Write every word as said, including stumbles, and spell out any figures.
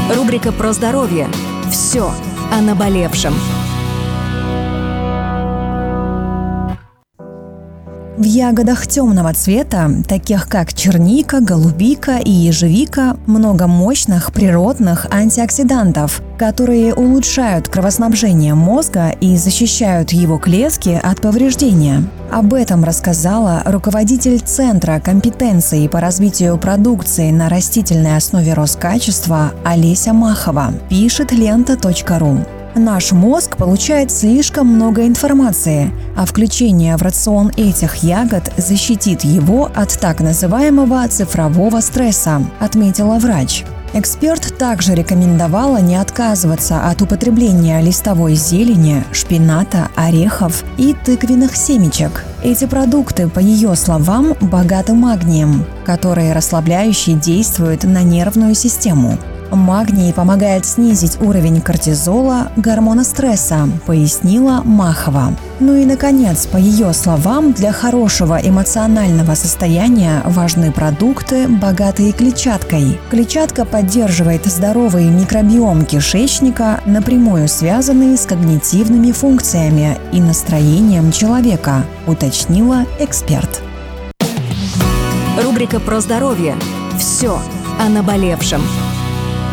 Рубрика про здоровье. Все о наболевшем. В ягодах темного цвета, таких как черника, голубика и ежевика, много мощных природных антиоксидантов, которые улучшают кровоснабжение мозга и защищают его клетки от повреждения. Об этом рассказала руководитель Центра компетенции по развитию продукции на растительной основе Роскачества Олеся Махова, пишет лента точка ру. Наш мозг получает слишком много информации, а включение в рацион этих ягод защитит его от так называемого цифрового стресса, отметила врач. Эксперт также рекомендовала не отказываться от употребления листовой зелени, шпината, орехов и тыквенных семечек. Эти продукты, по ее словам, богаты магнием, который расслабляюще действует на нервную систему. Магний помогает снизить уровень кортизола, гормона стресса, пояснила Махова. Ну и, наконец, по ее словам, для хорошего эмоционального состояния важны продукты, богатые клетчаткой. Клетчатка поддерживает здоровый микробиом кишечника, напрямую связанный с когнитивными функциями и настроением человека, уточнила эксперт. Рубрика про здоровье. Все о наболевшем.